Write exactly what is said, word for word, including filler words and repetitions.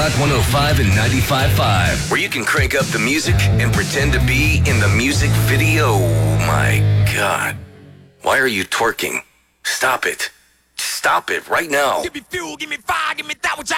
Rock one oh five and ninety-five point five, where you can crank up the music and pretend to be in the music video. My God. Why are you twerking? Stop it. Stop it right now. Give me fuel, give me fire, give me that which I